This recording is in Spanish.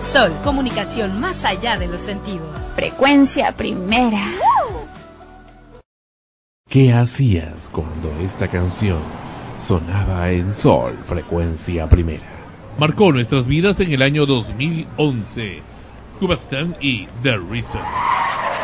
Sol, comunicación más allá de los sentidos. Frecuencia primera. ¿Qué hacías cuando esta canción sonaba en Sol, frecuencia primera? Marcó nuestras vidas en el año 2011. Cubastan y The Reason.